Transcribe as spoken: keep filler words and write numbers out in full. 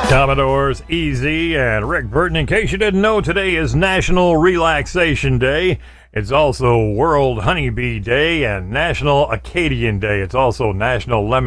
Commodores Easy and Rick Burton. In case you didn't know, today is National Relaxation Day. It's also World Honeybee Day and National Acadian Day. It's also National Lemon